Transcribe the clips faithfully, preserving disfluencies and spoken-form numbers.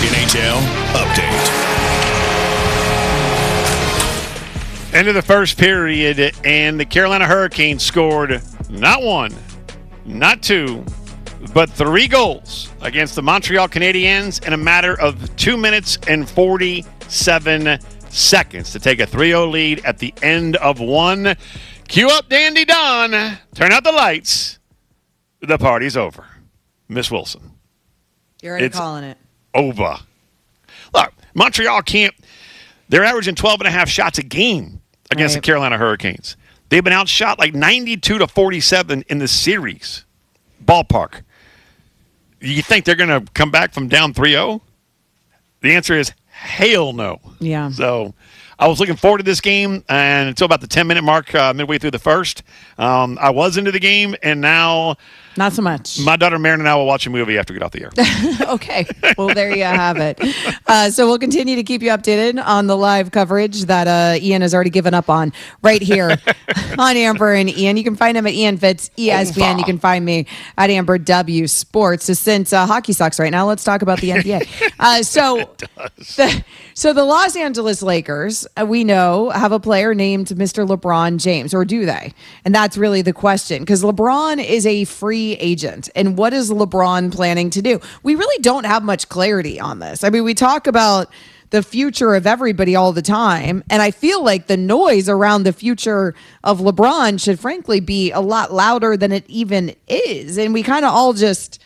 N H L Update. End of the first period, and the Carolina Hurricanes scored not one, not two, but three goals against the Montreal Canadiens in a matter of two minutes and forty-seven seconds to take a three oh lead at the end of one. Cue up Dandy Don. Turn out the lights. The party's over. Miss Wilson. You're already It's calling it. Over. Look, Montreal can't. They're averaging twelve and a half shots a game against Right. the Carolina Hurricanes. They've been outshot like ninety-two to forty-seven in the series. Ballpark. You think they're going to come back from down three oh? The answer is hell no. Yeah. So I was looking forward to this game, and until about the ten-minute mark uh, midway through the first, um, I was into the game, and now Not so much. my daughter Marin and I will watch a movie after we get off the air. Okay. Well, there you have it. Uh, so we'll continue to keep you updated on the live coverage that uh, Ian has already given up on right here on Amber and Ian. You can find him at Ian Fitz, E S P N. You can find me at Amber W Sports. So since uh, hockey sucks right now, let's talk about the N B A. Uh, so, the, so the Los Angeles Lakers, uh, we know, have a player named Mister LeBron James, or do they? And that's really the question, because LeBron is a free agent. And what is LeBron planning to do? We really don't have much clarity on this. I mean, we talk about the future of everybody all the time, and I feel like the noise around the future of LeBron should frankly be a lot louder than it even is. And we kind of all just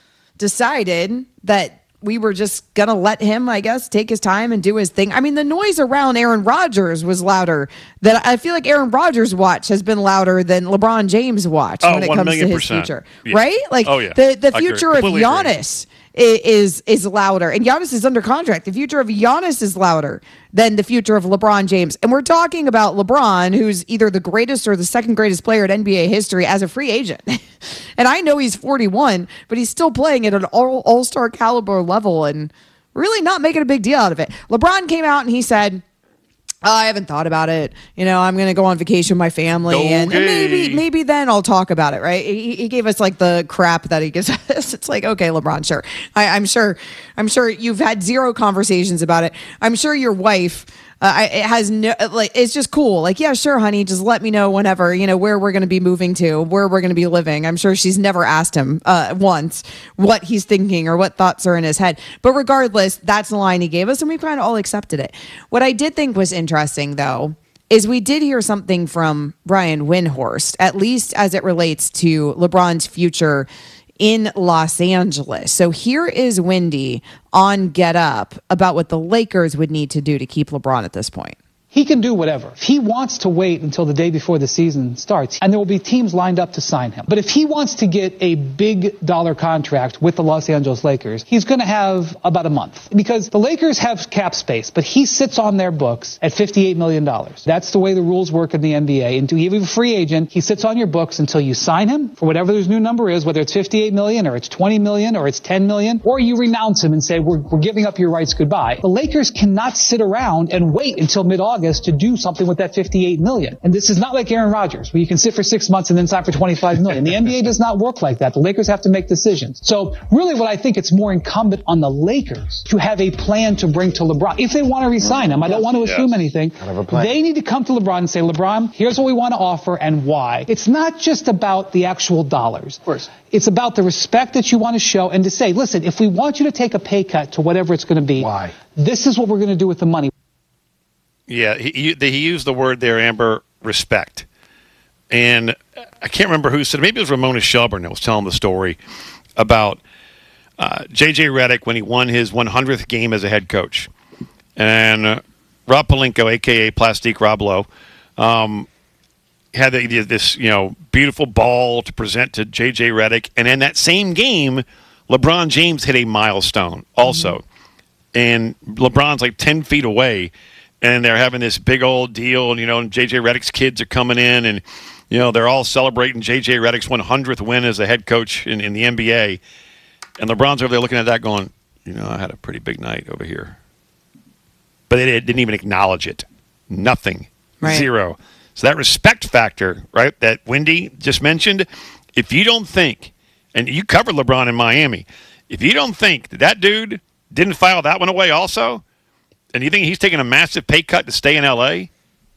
decided that we were just going to let him, I guess, take his time and do his thing. I mean, the noise around Aaron Rodgers was louder. That I feel like Aaron Rodgers' watch has been louder than LeBron James' watch Oh, when it comes to his percent. future. Yeah. Right? Like Oh, yeah. the, the I agree. future of Completely agree. Giannis is, is is louder. And Giannis is under contract. The future of Giannis is louder than the future of LeBron James. And we're talking about LeBron, who's either the greatest or the second greatest player in N B A history as a free agent. And I know he's forty-one, but he's still playing at an all, all-star caliber level and really not making a big deal out of it. LeBron came out and he said, oh, I haven't thought about it. You know, I'm going to go on vacation with my family, and, and Okay. maybe maybe then I'll talk about it, right? He, he gave us like the crap that he gives us. It's like, okay, LeBron, sure. I, I'm sure I'm sure you've had zero conversations about it. I'm sure your wife uh, I- it has no, like, it's just cool. Like, yeah, sure, honey, just let me know whenever, you know, where we're going to be moving to, where we're going to be living. I'm sure she's never asked him uh, once what he's thinking or what thoughts are in his head. But regardless, that's the line he gave us, and we kind of all accepted it. What I did think was interesting, though, is we did hear something from Brian Windhorst, at least as it relates to LeBron's future in Los Angeles. So here is Windy on Get Up about what the Lakers would need to do to keep LeBron at this point. He can do whatever. If he wants to wait until the day before the season starts, and there will be teams lined up to sign him. But if he wants to get a big dollar contract with the Los Angeles Lakers, he's going to have about a month. Because the Lakers have cap space, but he sits on their books at fifty-eight million dollars. That's the way the rules work in the N B A. Until you're a free agent, he sits on your books until you sign him for whatever his new number is, whether it's fifty-eight million dollars or it's twenty million dollars or it's ten million dollars, or you renounce him and say, we're, we're giving up your rights, goodbye. The Lakers cannot sit around and wait until mid-August to do something with that fifty-eight million dollars. And this is not like Aaron Rodgers, where you can sit for six months and then sign for twenty-five million dollars. The N B A does not work like that. The Lakers have to make decisions. So really what I think it's more incumbent on the Lakers to have a plan to bring to LeBron. If they want to re-sign him, I don't want to assume Yes. anything. Kind of a plan. They need to come to LeBron and say, LeBron, here's what we want to offer and why. It's not just about the actual dollars. Of course. It's about the respect that you want to show and to say, listen, if we want you to take a pay cut to whatever it's going to be, Why? this is what we're going to do with the money. Yeah, he, he he used the word there, Amber, respect. And I can't remember who said it. Maybe it was Ramona Shelburne that was telling the story about uh, J J Redick when he won his one hundredth game as a head coach. And uh, Rob Pelinka, a k a. Plastique Rob Lowe, um, had the, this you know beautiful ball to present to J J Redick. And in that same game, LeBron James hit a milestone also. Mm-hmm. And LeBron's like ten feet away. And they're having this big old deal, and, you know, and J J Redick's kids are coming in, and, you know, they're all celebrating J J Redick's one hundredth win as a head coach in, in the N B A. And LeBron's over there looking at that going, you know, I had a pretty big night over here. But they didn't even acknowledge it. Nothing. Right. Zero. So that respect factor, right, that Wendy just mentioned, if you don't think, and you covered LeBron in Miami, if you don't think that that dude didn't file that one away also? And you think he's taking a massive pay cut to stay in L A?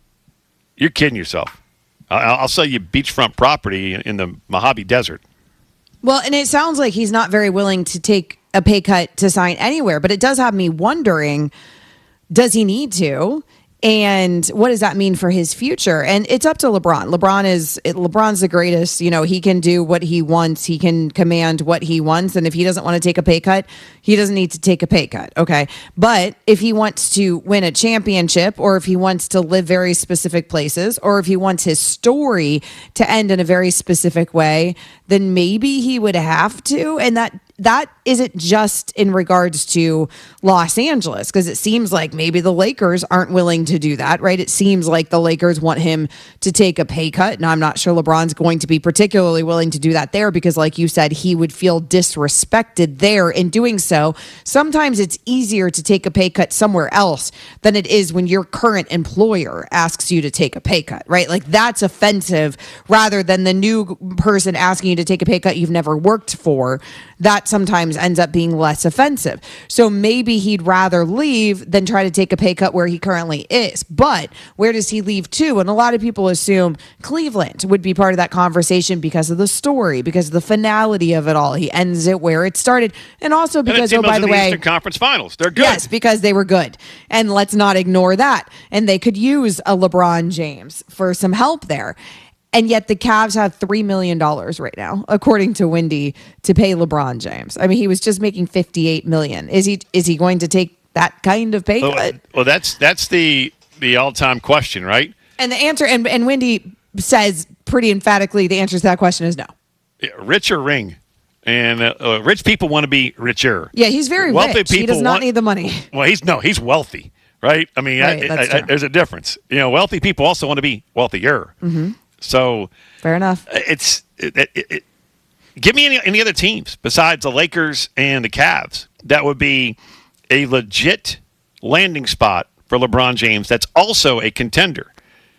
You're kidding yourself. I'll, I'll sell you beachfront property in the Mojave Desert. Well, and it sounds like he's not very willing to take a pay cut to sign anywhere, but it does have me wondering, does he need to? And what does that mean for his future? And it's up to LeBron. LeBron is LeBron's the greatest. You know, he can do what he wants. He can command what he wants. And if he doesn't want to take a pay cut, he doesn't need to take a pay cut. Okay. But if he wants to win a championship, or if he wants to live very specific places, or if he wants his story to end in a very specific way, then maybe he would have to. And that that isn't just in regards to Los Angeles, because it seems like maybe the Lakers aren't willing to do that, right? It seems like the Lakers want him to take a pay cut, and I'm not sure LeBron's going to be particularly willing to do that there, because like you said, he would feel disrespected there in doing so. Sometimes it's easier to take a pay cut somewhere else than it is when your current employer asks you to take a pay cut, right? Like that's offensive rather than the new person asking you to take a pay cut you've never worked for. That sometimes ends up being less offensive. So maybe he'd rather leave than try to take a pay cut where he currently is. But where does he leave to? And a lot of people assume Cleveland would be part of that conversation because of the story, because of the finality of it all. He ends it where it started. And also because, and oh, by the, the way, Eastern Conference Finals. They're good. Yes, because they were good. And let's not ignore that. And they could use a LeBron James for some help there. And yet the Cavs have three million dollars right now, according to Wendy, to pay LeBron James. I mean, he was just making fifty-eight million dollars. Is he is he going to take that kind of pay cut? Well, well that's that's the the all-time question, right? And the answer, and, and Wendy says pretty emphatically, the answer to that question is no. Yeah, rich or ring? And uh, uh, rich people want to be richer. Yeah, he's very wealthy rich. People He does not want, need the money. Well, he's no, he's wealthy, right? I mean, Right, I, that's I, I, true. there's a difference. You know, wealthy people also want to be wealthier. Mm-hmm. So Fair enough. it's it, it, it, give me any, any other teams besides the Lakers and the Cavs that would be a legit landing spot for LeBron James. That's also a contender.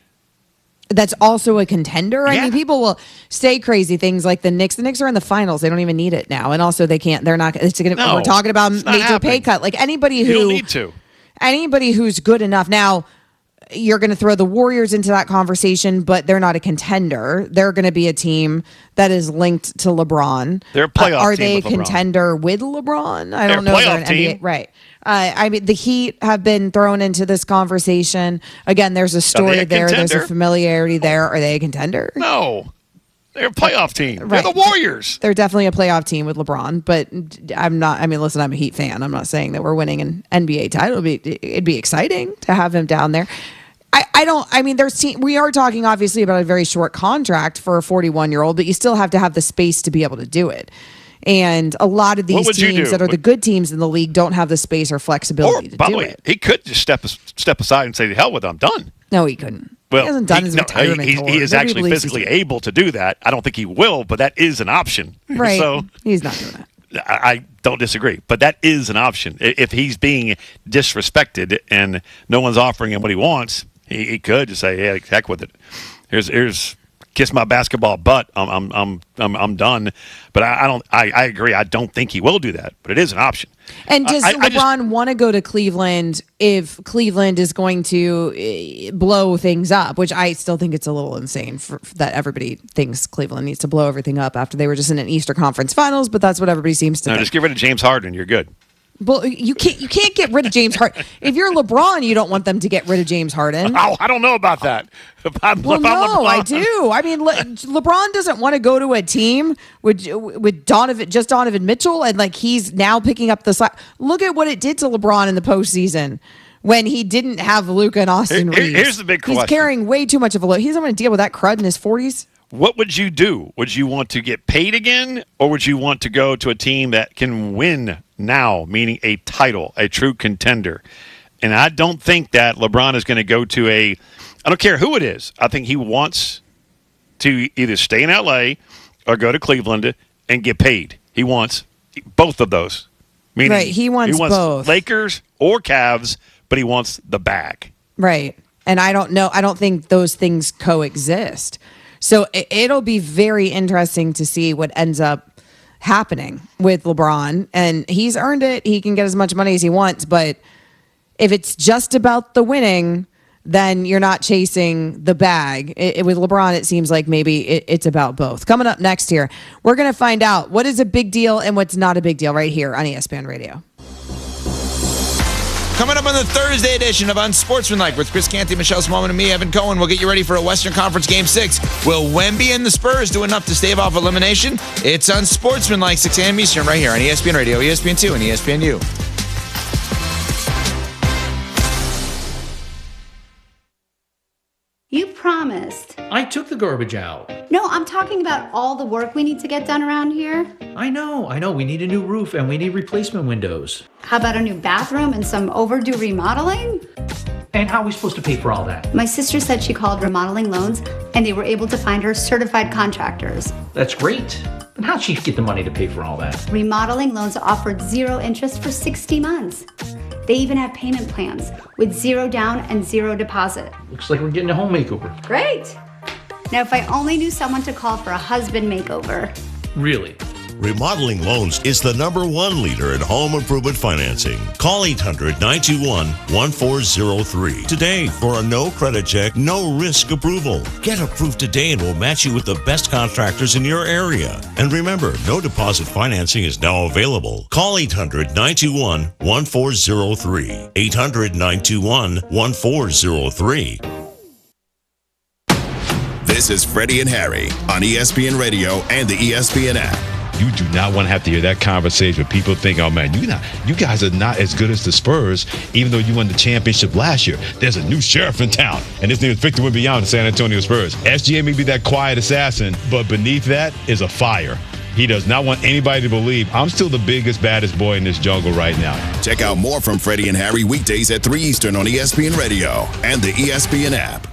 That's also a contender. I Yeah. mean, people will say crazy things like the Knicks. The Knicks are in the finals. They don't even need it now. And also they can't, they're not, it's gonna, No, we're talking about it's not major pay happening. cut. Like anybody You who, don't need to. anybody who's good enough. Now, you're going to throw the Warriors into that conversation, but they're not a contender. They're going to be a team that is linked to LeBron. They're a playoff uh, Are team they a with LeBron. contender with LeBron? I They're don't a know. if they're playoff an N B A team. right. Uh, I mean, the Heat have been thrown into this conversation. Again, there's a story a there. There's a contender? familiarity there. Are they a contender? No, they're a playoff team. Right. They're the Warriors. They're definitely a playoff team with LeBron, but I'm not. I mean, listen, I'm a Heat fan. I'm not saying that we're winning an N B A title. It'd be, it'd be exciting to have him down there. I, I don't. I mean, there's te- we are talking obviously about a very short contract for a forty-one year old, but you still have to have the space to be able to do it. And a lot of What these would you teams do? that are the good teams in the league don't have the space or Or, flexibility to by the do way, it. he could just step step aside and say, "The hell with it, I'm done." No, he couldn't. Well, he hasn't done he, his no, retirement he, tour. he is Nobody actually believes he's physically doing it. able to do that. I don't think he will, but that is an option. Right. So He's not doing it. I, I don't disagree, but that is an option. I- If he's being disrespected and no one's offering him what he wants, he, he could just say, "Yeah, heck with it. Here's here's kiss my basketball butt. I'm I'm I'm I'm, I'm done." But I, I don't. I, I agree. I don't think he will do that, but it is an option. And does I- I just- LeBron want to go to Cleveland if Cleveland is going to eh, blow things up, which I still think it's a little insane for, that everybody thinks Cleveland needs to blow everything up after they were just in an Eastern Conference Finals, but that's what everybody seems to No, think. just get rid of James Harden. You're good. Well, you can't you can't get rid of James Harden. If you're LeBron, you don't want them to get rid of James Harden. Oh, I don't know about that. If I'm, Well, if I'm no, LeBron- I do. I mean, Le- LeBron doesn't want to go to a team with with Donovan, just Donovan Mitchell, and like he's now picking up the slack. Look at what it did to LeBron in the postseason when he didn't have Luka and Austin Here- Reeves. here's the big He's question. carrying way too much of a load. He doesn't want to deal with that crud in his forties. What would you do? Would you want to get paid again, or would you want to go to a team that can win now, meaning a title, a true contender? And I don't think that LeBron is going to go to a – I don't care who it is. I think he wants to either stay in L A or go to Cleveland and get paid. He wants both of those. Meaning Right, he wants both. Lakers or Cavs, but he wants the bag. Right. And I don't know. I don't think those things coexist. So it, it'll be very interesting to see what ends up happening with LeBron, and he's earned it. He can get as much money as he wants, but if it's just about the winning, then you're not chasing the bag. It, it, with LeBron, it seems like maybe it, it's about both. Coming up next here, we're going to find out what is a big deal and what's not a big deal right here on E S P N Radio. Coming up on the Thursday edition of Unsportsmanlike with Chris Canty, Michelle Smallman, and me, Evan Cohen. We'll get you ready for a Western Conference Game six. Will Wemby and the Spurs do enough to stave off elimination? It's Unsportsmanlike, six a.m. Eastern, right here on E S P N Radio, E S P N two, and E S P N U. You promised. I took the garbage out. No, I'm talking about all the work we need to get done around here. I know, I know. We need a new roof and we need replacement windows. How about a new bathroom and some overdue remodeling? And how are we supposed to pay for all that? My sister said she called Remodeling Loans and they were able to find her certified contractors. That's great. But how'd she get the money to pay for all that? Remodeling Loans offered zero interest for sixty months. They even have payment plans with zero down and zero deposit. Looks like we're getting a home makeover. Great. Now, if I only knew someone to call for a husband makeover. Really? Remodeling Loans is the number one leader in home improvement financing. Call eight hundred, nine two one, one four zero three today for a no credit check, no risk approval. Get approved today and we'll match you with the best contractors in your area. And remember, no deposit financing is now available. Call eight hundred, nine two one, one four zero three. eight hundred, nine two one, one four zero three. This is Freddie and Harry on E S P N Radio and the E S P N app. You do not want to have to hear that conversation where people think, oh, man, you not, you guys are not as good as the Spurs, even though you won the championship last year. There's a new sheriff in town, and his name is Victor Wembanyama, the San Antonio Spurs. S G A may be that quiet assassin, but beneath that is a fire. He does not want anybody to believe I'm still the biggest, baddest boy in this jungle right now. Check out more from Freddie and Harry weekdays at three Eastern on E S P N Radio and the E S P N app.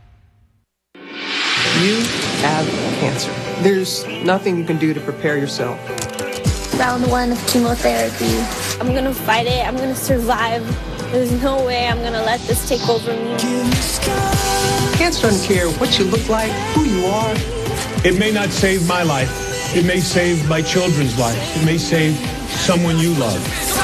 You have cancer. There's nothing you can do to prepare yourself. Round one of chemotherapy. I'm gonna fight it. I'm gonna survive. There's no way I'm gonna let this take over me. Cancer doesn't care what you look like, who you are. It may not save my life. It may save my children's life. It may save someone you love.